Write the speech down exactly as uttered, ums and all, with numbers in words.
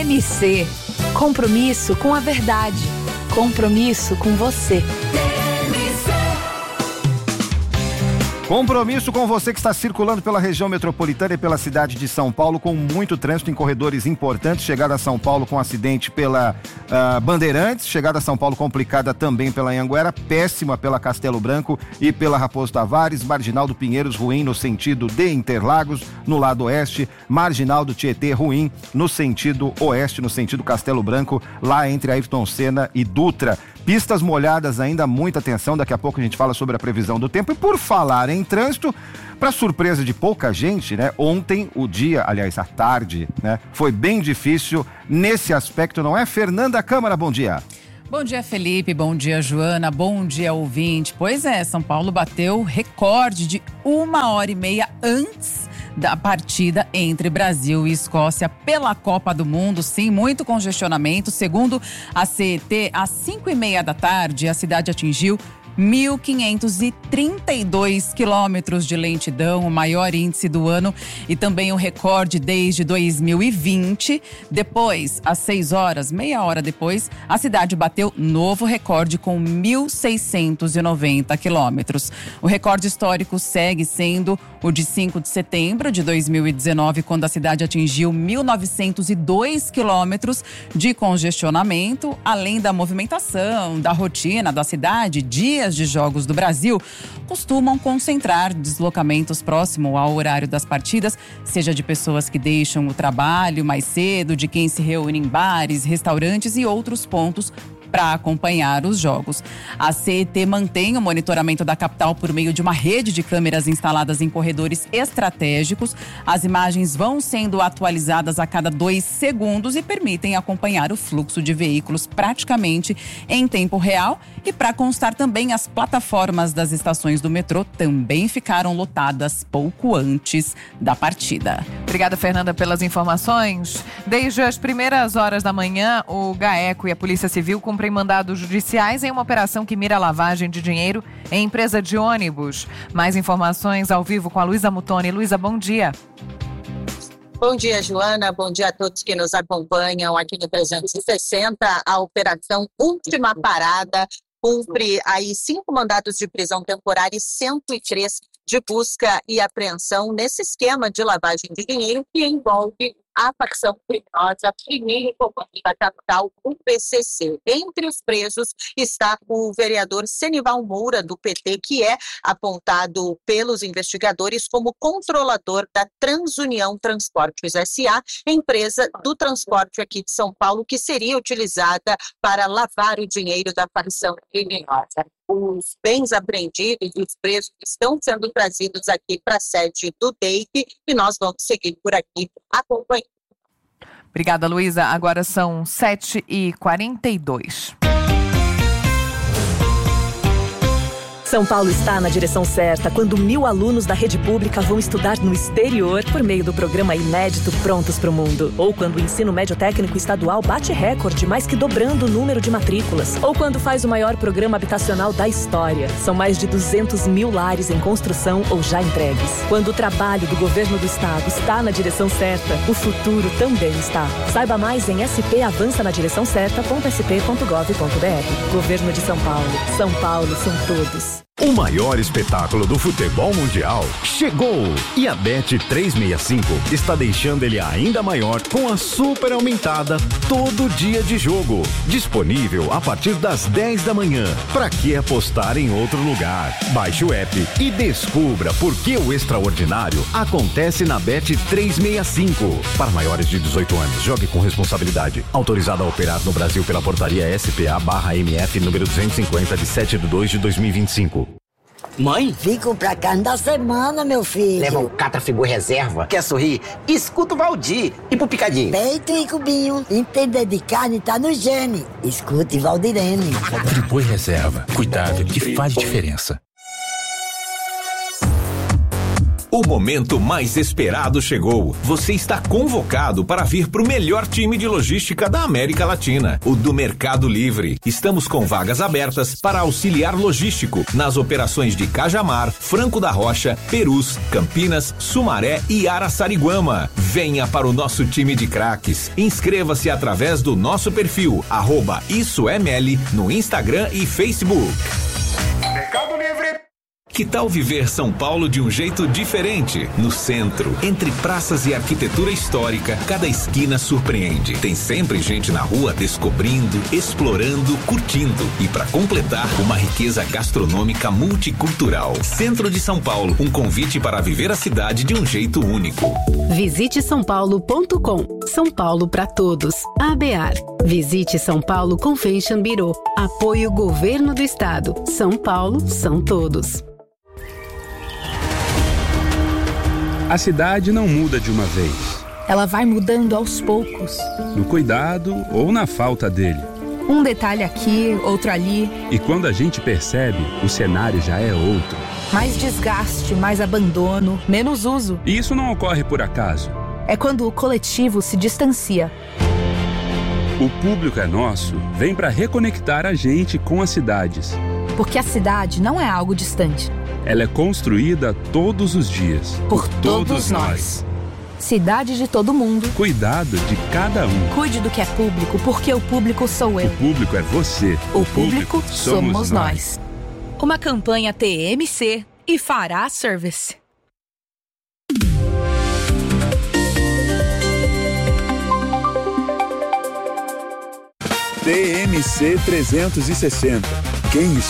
M C. Compromisso com a verdade. Compromisso com você. Compromisso com você que está circulando pela região metropolitana e pela cidade de São Paulo, com muito trânsito em corredores importantes. Chegada a São Paulo com acidente pela uh, Bandeirantes, chegada a São Paulo complicada também pela Anhanguera, péssima pela Castelo Branco e pela Raposo Tavares, Marginal do Pinheiros ruim no sentido de Interlagos, no lado oeste, Marginal do Tietê ruim no sentido oeste, no sentido Castelo Branco, lá entre Ayrton Senna e Dutra. Pistas molhadas ainda, muita atenção, daqui a pouco a gente fala sobre a previsão do tempo. E por falar em trânsito, para surpresa de pouca gente, né? Ontem, o dia, aliás, a tarde, né? Foi bem difícil nesse aspecto, não é? Fernanda Câmara, bom dia. Bom dia, Felipe, bom dia, Joana, bom dia, ouvinte. Pois é, São Paulo bateu recorde de uma hora e meia antes da partida entre Brasil e Escócia pela Copa do Mundo. Sim, muito congestionamento. Segundo a C E T, às cinco e meia da tarde, a cidade atingiu mil quinhentos e trinta e dois quilômetros de lentidão, o maior índice do ano e também o recorde desde dois mil e vinte. Depois, às seis horas, meia hora depois, a cidade bateu novo recorde com mil seiscentos e noventa quilômetros. O recorde histórico segue sendo o de cinco de setembro de dois mil e dezenove, quando a cidade atingiu mil novecentos e dois quilômetros de congestionamento, além da movimentação, da rotina da cidade. Dias de jogos do Brasil costumam concentrar deslocamentos próximo ao horário das partidas, seja de pessoas que deixam o trabalho mais cedo, de quem se reúne em bares, restaurantes e outros pontos para acompanhar os jogos. A C E T mantém o monitoramento da capital por meio de uma rede de câmeras instaladas em corredores estratégicos. As imagens vão sendo atualizadas a cada dois segundos e permitem acompanhar o fluxo de veículos praticamente em tempo real. E para constar também, as plataformas das estações do metrô também ficaram lotadas pouco antes da partida. Obrigada, Fernanda, pelas informações. Desde as primeiras horas da manhã, o GAECO e a Polícia Civil cumprem mandados judiciais em uma operação que mira a lavagem de dinheiro em empresa de ônibus. Mais informações ao vivo com a Luísa Mutoni. Luísa, bom dia. Bom dia, Joana. Bom dia a todos que nos acompanham aqui no trezentos e sessenta. A operação Última Parada cumpre aí cinco mandatos de prisão temporária e cento e três de busca e apreensão nesse esquema de lavagem de dinheiro que envolve a facção criminosa Primeiro Comando da Capital, o P C C. Entre os presos está o vereador Senival Moura, do P T, que é apontado pelos investigadores como controlador da Transunião Transportes S A, empresa do transporte aqui de São Paulo, que seria utilizada para lavar o dinheiro da facção criminosa. Os bens apreendidos e os presos estão sendo trazidos aqui para a sede do D E I C e nós vamos seguir por aqui acompanhando. Obrigada, Luísa. Agora são sete e quarenta e dois. São Paulo está na direção certa quando mil alunos da rede pública vão estudar no exterior por meio do programa inédito Prontos para o Mundo. Ou quando o ensino médio técnico estadual bate recorde, mais que dobrando o número de matrículas. Ou quando faz o maior programa habitacional da história. São mais de duzentos mil lares em construção ou já entregues. Quando o trabalho do governo do estado está na direção certa, o futuro também está. Saiba mais em s p avança na direção certa ponto s p ponto gov ponto b r. Governo de São Paulo. São Paulo são todos. O maior espetáculo do futebol mundial chegou! E a Bet trezentos e sessenta e cinco está deixando ele ainda maior com a super aumentada Todo Dia de Jogo. Disponível a partir das dez da manhã. Pra que apostar em outro lugar? Baixe o app e descubra por que o extraordinário acontece na Bet trezentos e sessenta e cinco. Para maiores de dezoito anos, jogue com responsabilidade. Autorizado a operar no Brasil pela portaria S P A barra M F número duzentos e cinquenta de sete de dois de dois mil e vinte e cinco. Mãe? Vim comprar carne da semana, meu filho. Leva o Catrafigu Reserva. Quer sorrir? Escuta o Valdir. E pro picadinho? Peito e cubinho. Entender de carne tá no gene. Escute Valdirene. Friboi Reserva. Cuidado que faz diferença. O momento mais esperado chegou. Você está convocado para vir para o melhor time de logística da América Latina, o do Mercado Livre. Estamos com vagas abertas para auxiliar logístico nas operações de Cajamar, Franco da Rocha, Perus, Campinas, Sumaré e Araçariguama. Venha para o nosso time de craques. Inscreva-se através do nosso perfil, arroba Isso é Meli, no Instagram e Facebook. Mercado Livre. Que tal viver São Paulo de um jeito diferente? No centro, entre praças e arquitetura histórica, cada esquina surpreende. Tem sempre gente na rua descobrindo, explorando, curtindo. E para completar, uma riqueza gastronômica multicultural. Centro de São Paulo, um convite para viver a cidade de um jeito único. Visite são paulo ponto com. São Paulo para todos. A B A R. Visite São Paulo Convention Bureau. Apoio Governo do Estado. São Paulo são todos. A cidade não muda de uma vez. Ela vai mudando aos poucos. No cuidado ou na falta dele. Um detalhe aqui, outro ali. E quando a gente percebe, o cenário já é outro. Mais desgaste, mais abandono, menos uso. E isso não ocorre por acaso. É quando o coletivo se distancia. O Público é Nosso vem para reconectar a gente com as cidades. Porque a cidade não é algo distante. Ela é construída todos os dias. Por, por todos, todos nós. nós. Cidade de todo mundo. Cuidado de cada um. Cuide do que é público, porque o público sou eu. O público é você. O, o público, público somos, somos nós. Uma campanha T M C e Fará Service. T M C trezentos e sessenta. Quem